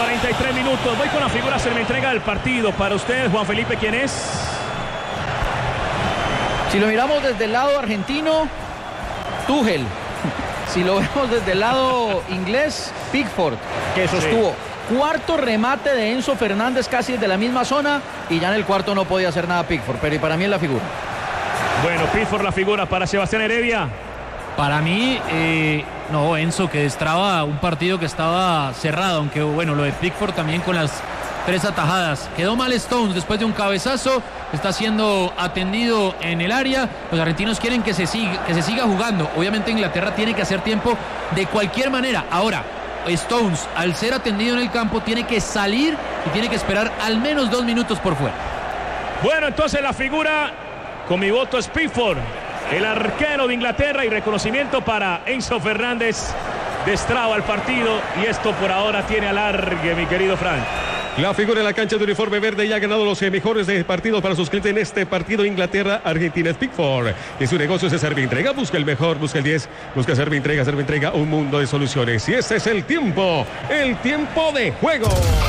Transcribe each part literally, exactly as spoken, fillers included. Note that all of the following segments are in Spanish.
cuarenta y tres minutos. Voy con la figura, se me entrega del partido. Para usted, Juan Felipe, ¿quién es? Si lo miramos desde el lado argentino, Tuchel. Si lo vemos desde el lado inglés, Pickford, que sostuvo. Sí. Cuarto remate de Enzo Fernández casi desde la misma zona y ya en el cuarto no podía hacer nada Pickford, pero para mí es la figura. Bueno, Pickford la figura para Sebastián Heredia. Para mí, eh, no, Enzo, que destraba un partido que estaba cerrado, aunque bueno, lo de Pickford también con las tres atajadas. Quedó mal Stones después de un cabezazo, está siendo atendido en el área. Los argentinos quieren que se siga, que se siga jugando. Obviamente Inglaterra tiene que hacer tiempo de cualquier manera. Ahora, Stones, al ser atendido en el campo, tiene que salir y tiene que esperar al menos dos minutos por fuera. Bueno, entonces la figura, con mi voto, es Pickford, el arquero de Inglaterra, y reconocimiento para Enzo Fernández. Destraba el partido y esto por ahora tiene alargue, mi querido Frank. La figura en la cancha de uniforme verde y ha ganado los mejores de partidos para sus clientes en este partido. Inglaterra-Argentina es Pickford. Y su negocio es Servientrega. Busca el mejor, busca el diez, busca Servientrega, Servientrega, un mundo de soluciones. Y este es el tiempo, el tiempo de juego.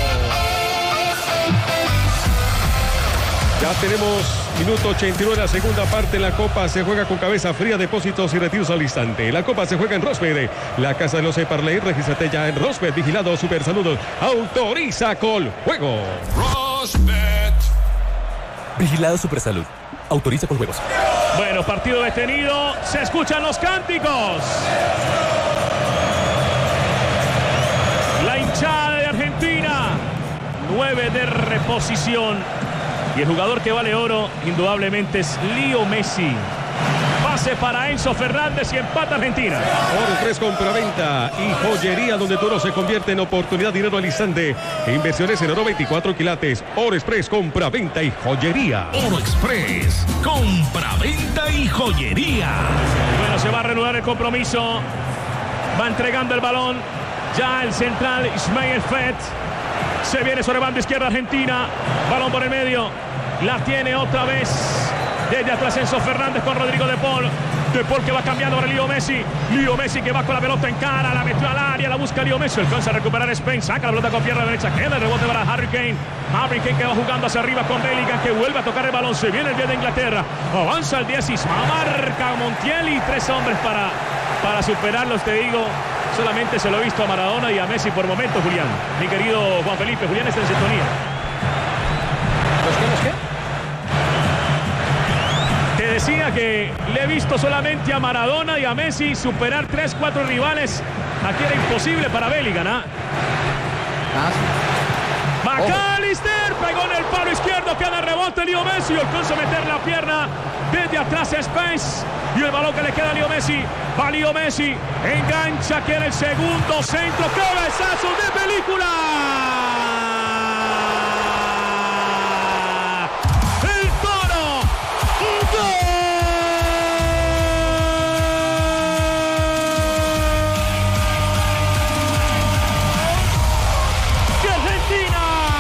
Ya tenemos minuto ochenta y nueve, la segunda parte. La Copa se juega con cabeza fría, depósitos y retiros al instante. La Copa se juega en Rosbed, la casa de los Eparley. Regístrate ya en Rosbed, vigilado, super saludos. Autoriza con juego. Rosbed. Vigilado Supersalud. Autoriza con juegos. Bueno, partido detenido. Se escuchan los cánticos. La hinchada de Argentina. Nueve de reposición. Y el jugador que vale oro, indudablemente, es Leo Messi. Pase para Enzo Fernández y empata Argentina. Oro Express, compraventa y joyería, donde todo se convierte en oportunidad, dinero al instante. Inversiones en oro veinticuatro quilates. Oro Express, compraventa y joyería. Oro Express, compraventa y joyería. Bueno, se va a reanudar el compromiso. Va entregando el balón. Ya el central Ismail Fett. Se viene sobre banda izquierda Argentina. Balón por el medio. La tiene otra vez desde atrás Enzo Fernández con Rodrigo De Paul. De Paul que va cambiando para Leo Messi. Leo Messi que va con la pelota en cara. La metió al área. La busca Leo Messi. Alcanza a recuperar Spence. Saca la pelota con pierna derecha. Queda el rebote para Harry Kane. Harry Kane que va jugando hacia arriba con Bellingham, que vuelve a tocar el balón. Se viene el diez de Inglaterra. Avanza el diez. Marca Montiel y tres hombres para, para superarlos, te digo. Solamente se lo he visto a Maradona y a Messi por momentos, Julián. Mi querido Juan Felipe, Julián está en sintonía. ¿Los qué, los qué? Te decía que le he visto solamente a Maradona y a Messi superar tres, cuatro rivales. Aquí era imposible para Bellingham, ¿ah? Ah, sí. McAllister pegó en el palo izquierdo, queda el rebote Leo Messi, alcanza a meter la pierna desde atrás Spence. Y el balón que le queda a Leo Messi. Va Leo Messi. Engancha que en el segundo centro. Cabezazo de película. El Toro. ¡Gol! ¡Que Argentina!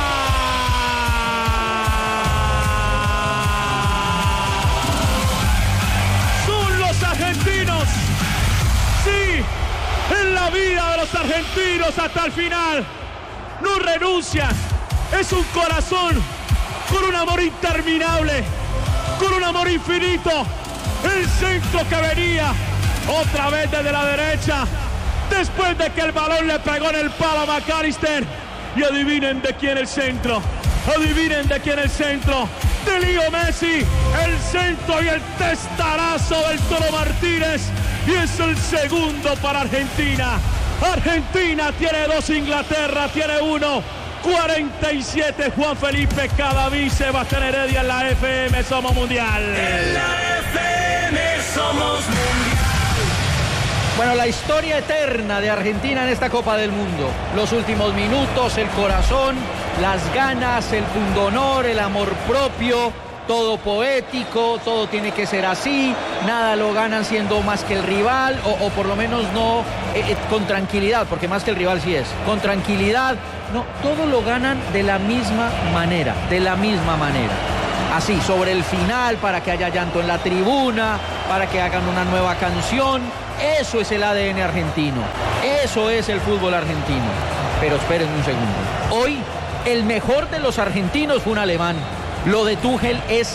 Argentinos, sí, en la vida de los argentinos hasta el final, no renuncian, es un corazón con un amor interminable, con un amor infinito. El centro que venía otra vez desde la derecha, después de que el balón le pegó en el palo a McAllister. Y adivinen de quién el centro, adivinen de quién el centro. De Leo Messi, el centro y el testarazo del Toro Martínez, y es el segundo para Argentina. Argentina tiene dos, Inglaterra tiene uno. cuarenta y siete, Juan Felipe Cadaví, Sebastián Heredia en la F M Somos Mundial. En la F M Somos Mundial. Bueno, la historia eterna de Argentina en esta Copa del Mundo. Los últimos minutos, el corazón, las ganas, el pundonor, el amor propio, todo poético, todo tiene que ser así, nada lo ganan siendo más que el rival, o, o por lo menos no eh, eh, con tranquilidad, porque más que el rival sí es, con tranquilidad, no, todo lo ganan de la misma manera, de la misma manera. Así, sobre el final, para que haya llanto en la tribuna, para que hagan una nueva canción. Eso es el A D N argentino, eso es el fútbol argentino. Pero esperen un segundo. Hoy, el mejor de los argentinos fue un alemán. Lo de Tuchel es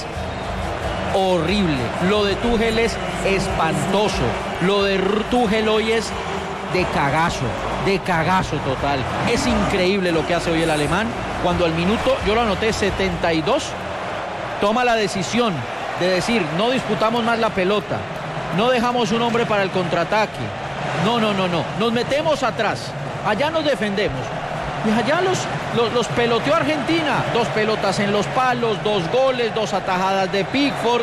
horrible. Lo de Tuchel es espantoso. Lo de Tuchel hoy es de cagazo. De cagazo total. Es increíble lo que hace hoy el alemán. Cuando al minuto, yo lo anoté, setenta y dos, toma la decisión de decir, no disputamos más la pelota. No dejamos un hombre para el contraataque. No, no, no, no. Nos metemos atrás. Allá nos defendemos. Y allá los, los, los peloteó Argentina. Dos pelotas en los palos, dos goles, dos atajadas de Pickford.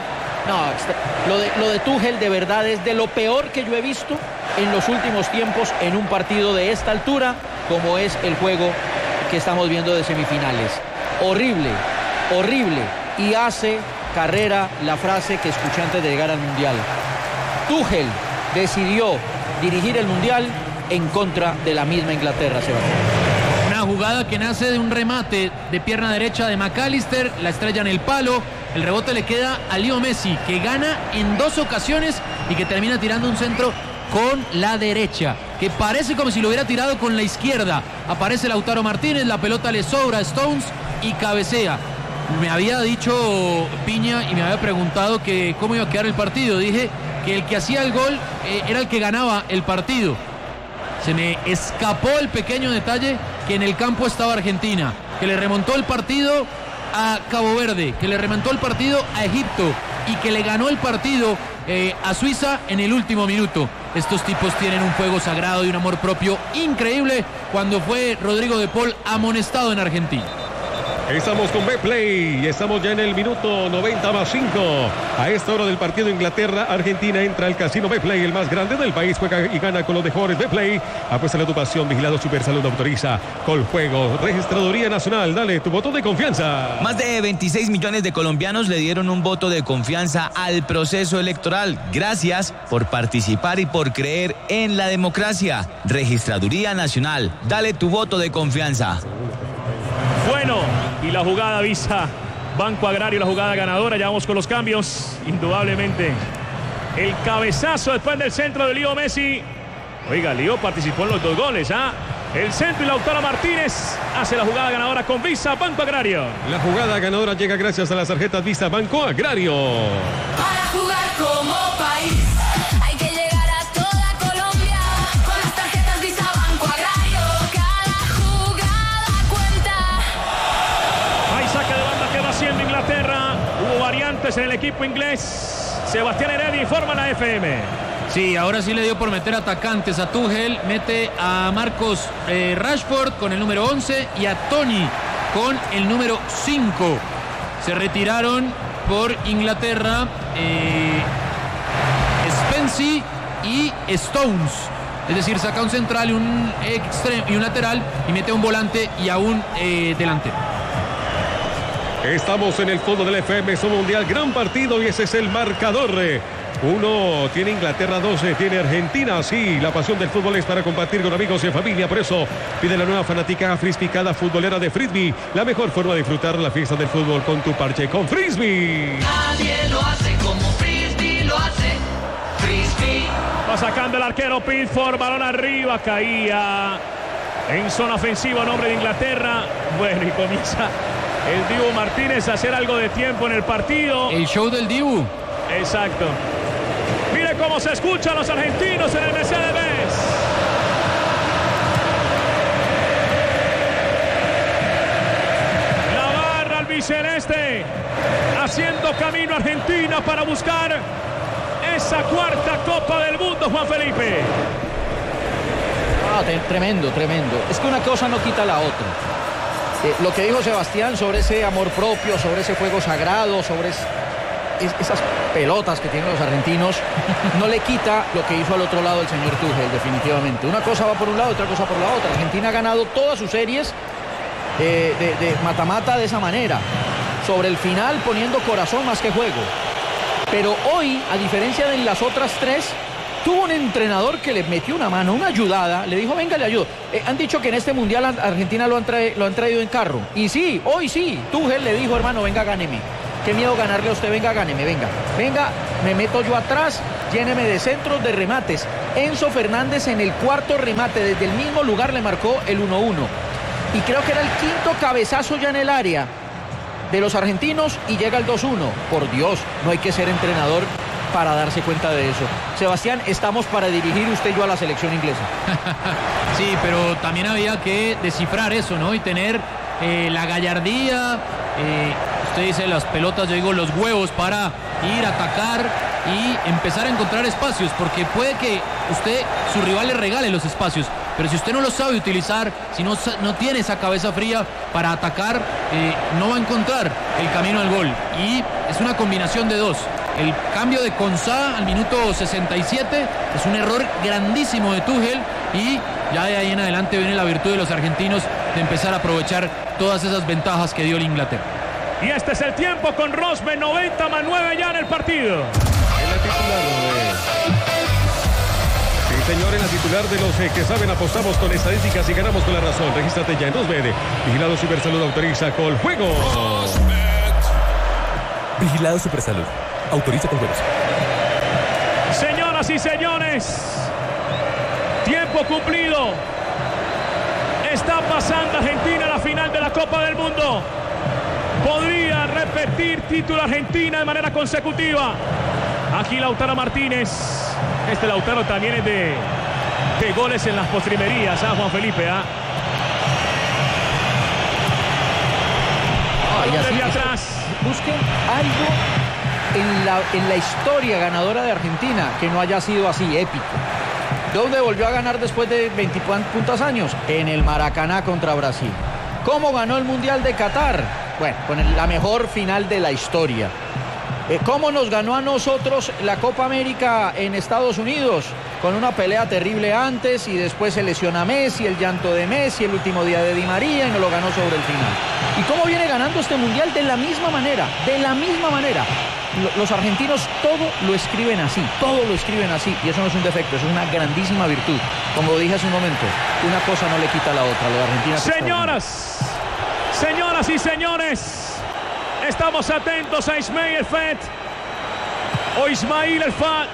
No, lo de, lo de Tuchel de verdad es de lo peor que yo he visto en los últimos tiempos en un partido de esta altura, como es el juego que estamos viendo de semifinales. Horrible, horrible. Y hace carrera la frase que escuché antes de llegar al Mundial. Tuchel decidió dirigir el Mundial en contra de la misma Inglaterra, Sebastián. Una jugada que nace de un remate de pierna derecha de McAllister, la estrella en el palo, el rebote le queda a Leo Messi, que gana en dos ocasiones y que termina tirando un centro con la derecha, que parece como si lo hubiera tirado con la izquierda. Aparece Lautaro Martínez, la pelota le sobra a Stones y cabecea. Me había dicho Piña y me había preguntado que cómo iba a quedar el partido. Dije que el que hacía el gol eh, era el que ganaba el partido. Se me escapó el pequeño detalle que en el campo estaba Argentina, que le remontó el partido a Cabo Verde, que le remontó el partido a Egipto y que le ganó el partido eh, a Suiza en el último minuto. Estos tipos tienen un fuego sagrado y un amor propio increíble cuando fue Rodrigo de Paul amonestado en Argentina. Estamos con Betplay y estamos ya en el minuto noventa más cinco. A esta hora del partido Inglaterra-Argentina entra el casino Betplay, el más grande del país. Juega y gana con los mejores. Betplay, apuesta la tu pasión, vigilado Supersalud, autoriza Coljuegos, Registraduría Nacional. Dale tu voto de confianza. Más de veintiséis millones de colombianos le dieron un voto de confianza al proceso electoral. Gracias por participar y por creer en la democracia. Registraduría Nacional, dale tu voto de confianza. Bueno, y la jugada Visa Banco Agrario, la jugada ganadora. Ya vamos con los cambios, indudablemente. El cabezazo después del centro de Leo Messi. Oiga, Leo participó en los dos goles, ¿ah? El centro y Lautaro Martínez hace la jugada ganadora con Visa Banco Agrario. La jugada ganadora llega gracias a las tarjetas Visa Banco Agrario. Para jugar como país hay que llegar a toda Colombia con las tarjetas Visa Banco Agrario. Cada jugada cuenta. Hay saque de banda que va haciendo Inglaterra. Hubo variantes en el equipo inglés. Sebastián Heredia informa la F M. Sí, ahora sí le dio por meter atacantes a Tuchel. Mete a Marcos eh, Rashford con el número once y a Tony con el número cinco. Se retiraron por Inglaterra eh, Spency y Stones. Es decir, saca un central y un, extremo, y un lateral y mete a un volante y a un eh, delantero. Estamos en el fondo del F M, Zona Mundial, gran partido y ese es el marcador. Uno tiene Inglaterra, doce tiene Argentina. Sí, la pasión del fútbol es para compartir con amigos y familia. Por eso pide la nueva fanática Frisbee futbolera de Frisbee. La mejor forma de disfrutar la fiesta del fútbol con tu parche con Frisbee. Nadie lo hace como Frisbee lo hace. Frisbee. Va sacando el arquero Pickford, balón arriba, caía en zona ofensiva a nombre de Inglaterra. Bueno, y comienza el Dibu Martínez a hacer algo de tiempo en el partido. El show del Dibu. Exacto. Mire cómo se escuchan los argentinos en el Mercedes-Benz. La barra albiceleste haciendo camino a Argentina para buscar esa cuarta Copa del Mundo, Juan Felipe. Ah, tremendo, tremendo. Es que una cosa no quita la otra. Eh, lo que dijo Sebastián sobre ese amor propio, sobre ese fuego sagrado, sobre es, es, esas pelotas que tienen los argentinos, no le quita lo que hizo al otro lado el señor Tuchel, definitivamente. Una cosa va por un lado, otra cosa por la otra. Argentina ha ganado todas sus series eh, de mata-mata de, de esa manera, sobre el final poniendo corazón más que juego. Pero hoy, a diferencia de las otras tres, tuvo un entrenador que le metió una mano, una ayudada, le dijo, venga, le ayudo. Eh, han dicho que en este Mundial Argentina lo han, trae, lo han traído en carro. Y sí, hoy sí, Tuchel le dijo, hermano, venga, gáneme. Qué miedo ganarle a usted, venga, gáneme, venga. Venga, me meto yo atrás, lléneme de centros, de remates. Enzo Fernández en el cuarto remate desde el mismo lugar le marcó el uno uno. Y creo que era el quinto cabezazo ya en el área de los argentinos y llega el dos uno. Por Dios, no hay que ser entrenador para darse cuenta de eso. Sebastián, estamos para dirigir usted y yo a la selección inglesa. Sí, pero también había que descifrar eso, ¿no? Y tener eh, la gallardía, eh, usted dice las pelotas, yo digo los huevos para ir a atacar y empezar a encontrar espacios, porque puede que usted, su rival le regale los espacios, pero si usted no lo sabe utilizar, si no, no tiene esa cabeza fría para atacar, eh, no va a encontrar el camino al gol. Y es una combinación de dos. El cambio de Konsa al minuto sesenta y siete es un error grandísimo de Tuchel y ya de ahí en adelante viene la virtud de los argentinos de empezar a aprovechar todas esas ventajas que dio la Inglaterra. Y este es el tiempo con Rosberg, noventa más nueve ya en el partido. En la titular, sí, señor, en la titular de los eh, que saben, apostamos con estadísticas y ganamos con la razón. Regístrate ya en dos B D. Vigilado Supersalud, autoriza con juego. Vigilado Supersalud. Autoriza con juegos. Señoras y señores, tiempo cumplido. Está pasando Argentina a la final de la Copa del Mundo. Podría repetir título Argentina de manera consecutiva. Aquí Lautaro Martínez. Este Lautaro también es de, de goles en las postrimerías, ¿ah, Juan Felipe? ¿ah? Ay, así, desde atrás. Busquen algo en la, en la historia ganadora de Argentina que no haya sido así épico. ¿Dónde volvió a ganar después de veintipuntos años? En el Maracaná contra Brasil. ¿Cómo ganó el Mundial de Qatar? Bueno, con el, la mejor final de la historia. Eh, ¿Cómo nos ganó a nosotros la Copa América en Estados Unidos? Con una pelea terrible antes y después se lesiona Messi, el llanto de Messi, el último día de Di María y nos lo ganó sobre el final. ¿Y cómo viene ganando este Mundial? De la misma manera, de la misma manera. Los argentinos todo lo escriben así, todo lo escriben así, y eso no es un defecto, eso es una grandísima virtud. Como dije hace un momento, una cosa no le quita a la otra, lo de Argentina. Señoras, señoras y señores, estamos atentos a Ismail El Fat, o Ismail El Fat,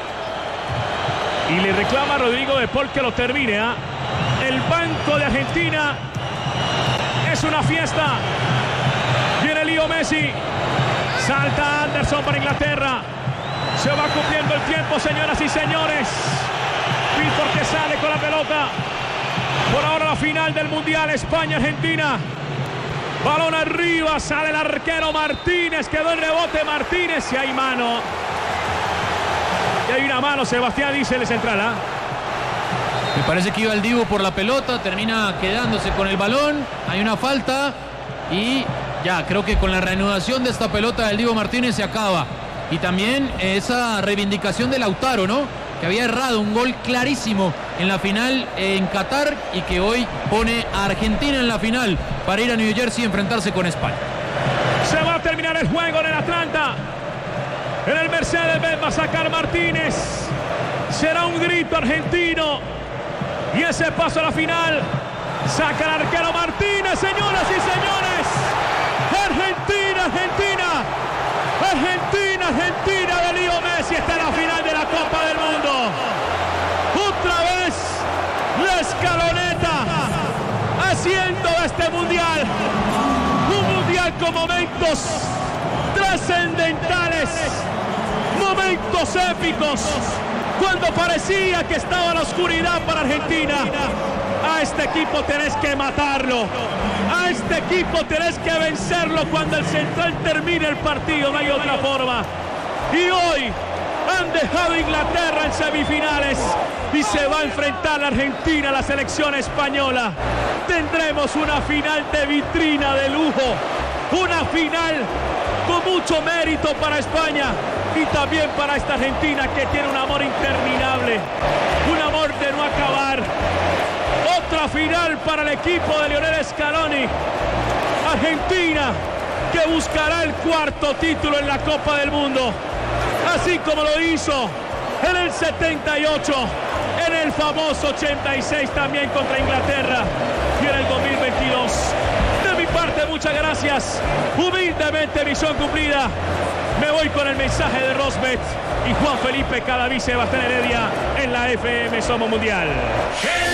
y le reclama a Rodrigo de Paul que lo termine. ¿eh? El banco de Argentina es una fiesta. Viene Leo Messi. Salta Anderson para Inglaterra. Se va cumpliendo el tiempo, señoras y señores. Pickford que sale con la pelota. Por ahora la final del Mundial, España-Argentina. Balón arriba, sale el arquero Martínez. Quedó el rebote Martínez y hay mano. Y hay una mano, Sebastián dice el central. ¿ah? Me parece que iba el Dibu por la pelota, termina quedándose con el balón. Hay una falta y... ya, creo que con la reanudación de esta pelota del Dibu Martínez se acaba. Y también esa reivindicación de Lautaro, ¿no? Que había errado un gol clarísimo en la final en Qatar y que hoy pone a Argentina en la final para ir a New Jersey y enfrentarse con España. Se va a terminar el juego en el Atlanta. En el Mercedes-Benz va a sacar Martínez. Será un grito argentino. Y ese paso a la final. Saca el arquero Martínez, señoras y señores. Argentina, Argentina, Argentina, Argentina de Leo Messi está en la final de la Copa del Mundo. Otra vez la escaloneta haciendo de este mundial un mundial con momentos trascendentales, momentos épicos, cuando parecía que estaba la oscuridad para Argentina. A este equipo tenés que matarlo. A este equipo tenés que vencerlo cuando el central termine el partido. No hay otra forma. Y hoy han dejado a Inglaterra en semifinales y se va a enfrentar la Argentina a la selección española. Tendremos una final de vitrina de lujo. Una final con mucho mérito para España y también para esta Argentina que tiene un amor interminable. Un amor de no acabar. Otra final para el equipo de Lionel Scaloni. Argentina que buscará el cuarto título en la Copa del Mundo. Así como lo hizo en el setenta y ocho, en el famoso ochenta y seis también contra Inglaterra y en el dos mil veintidós. De mi parte, muchas gracias. Humildemente, misión cumplida. Me voy con el mensaje de Rosbet y Juan Felipe Cadaví, Sebastián Heredia en la F M Somos Mundial.